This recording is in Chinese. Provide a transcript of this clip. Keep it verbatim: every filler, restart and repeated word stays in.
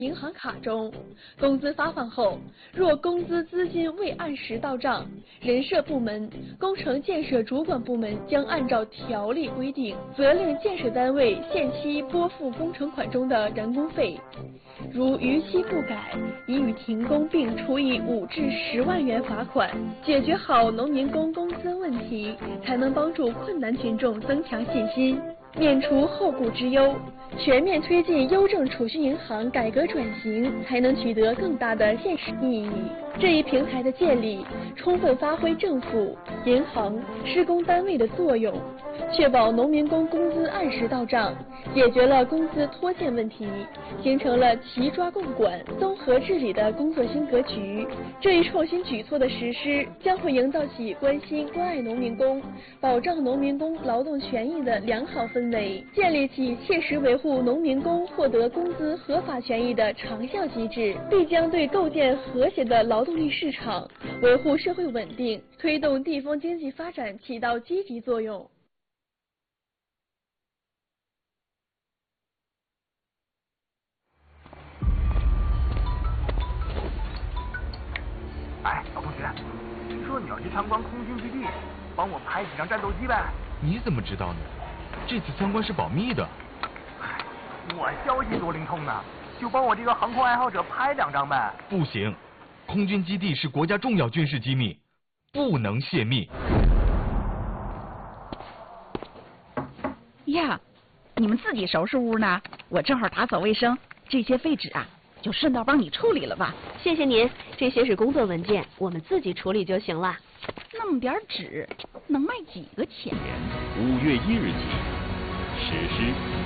银行卡中。工资发放后，若工资资金未按时到账，人社部门、工程建设主管部门将按照条例规定，责令建设单位限期拨付工程款中的人工费。如逾期不改，已予停工并处以五至十万元罚款。解决好农民工工资问题，才能帮助困难群众增强信心，免除后顾之忧。全面推进邮政储蓄银行改革转型，才能取得更大的现实意义。这一平台的建立，充分发挥政府、银行、施工单位的作用，确保农民工工资按时到账，解决了工资拖欠问题，形成了齐抓共管、综合治理的工作新格局。这一创新举措的实施，将会营造起关心关爱农民工、保障农民工劳动权益的良好氛围，建立起切实维护农民工获得工资合法权益的长效机制，必将对构建和谐的劳动力市场、维护社会稳定、推动地方经济发展起到积极作用。 哎，老同学，听说你要去参观空军基地，帮我拍几张战斗机呗？ 你怎么知道呢？这次参观是保密的。 哎，我消息多灵通呢，就帮我这个航空爱好者拍两张呗。 不行，空军基地是国家重要军事机密，不能泄密。 呀，你们自己收拾屋呢？我正好打扫卫生，这些废纸啊，就顺道帮你处理了吧。 谢谢您，这些是工作文件，我们自己处理就行了。 那么点纸，能卖几个钱？ 五月一日起实施。